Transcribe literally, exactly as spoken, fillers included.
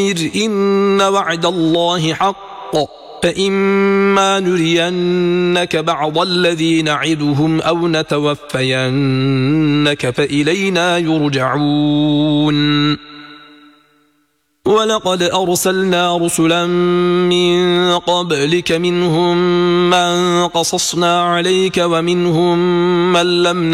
إن وعد الله حق فإما نرينك بعض الذي نعدهم أو نتوفينك فإلينا يرجعون ولقد أرسلنا رسلا من قبلك منهم من قصصنا عليك ومنهم من لم